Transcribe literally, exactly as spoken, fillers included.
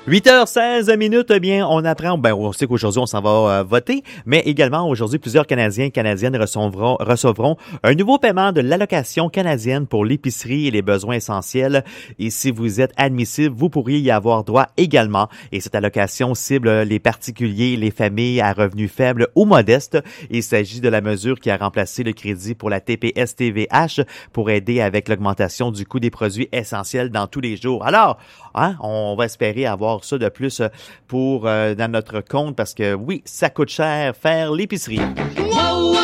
huit heures seize minutes, eh bien, on apprend, ben, on sait qu'aujourd'hui, on s'en va euh, voter, mais également, aujourd'hui, plusieurs Canadiens et Canadiennes recevront, recevront un nouveau paiement de l'allocation canadienne pour l'épicerie et les besoins essentiels. Et si vous êtes admissible, vous pourriez y avoir droit également. Et cette allocation cible les particuliers, les familles à revenus faibles ou modestes. Il s'agit de la mesure qui a remplacé le crédit pour la T P S T V H pour aider avec l'augmentation du coût des produits essentiels dans tous les jours. Alors, hein, on va espérer avoir ça de plus pour euh, dans notre compte parce que oui, ça coûte cher faire l'épicerie. Wow, wow,